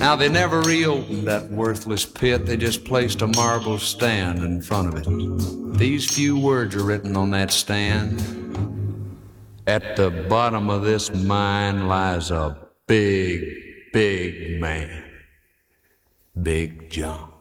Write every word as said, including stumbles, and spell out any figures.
Now, they never reopened that worthless pit. They just placed a marble stand in front of it. These few words are written on that stand. At the bottom of this mine lies a big, big man. Big John.